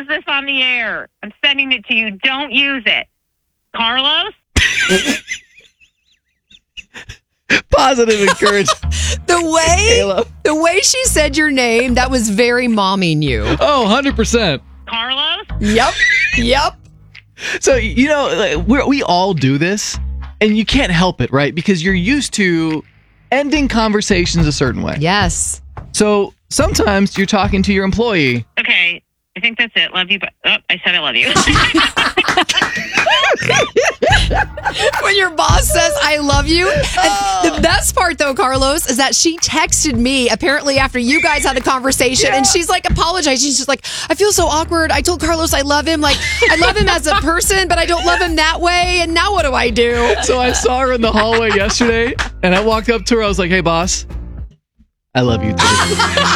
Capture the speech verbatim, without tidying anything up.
this on the air. I'm sending it to you. Don't use it. Carlos? Positive encouragement. The way, Kayla. the way she said your name, that was very momming you. Oh, one hundred percent. Carlos? Yep. Yep. So, you know, like, we're, we all do this, and you can't help it, right? Because you're used to ending conversations a certain way. Yes. So sometimes you're talking to your employee. Okay, I think that's it. Love you, but oh, I said I love you. When your boss says, I love you. And the best part, though, Carlos, is that she texted me apparently after you guys had a conversation, yeah. and she's like apologizing. She's just like, I feel so awkward. I told Carlos I love him. Like, I love him as a person, but I don't love him that way. And now what do I do? So I saw her in the hallway yesterday, and I walked up to her. I was like, hey, boss, I love you too.